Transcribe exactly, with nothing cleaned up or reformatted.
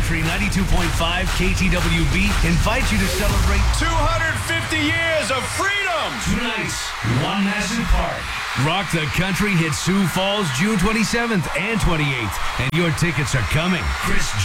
Country ninety-two point five K T W B invites you to celebrate two hundred fifty years of freedom. Tonight, one massive party. Rock the Country hits Sioux Falls June twenty-seventh and twenty-eighth, and your tickets are coming. Chris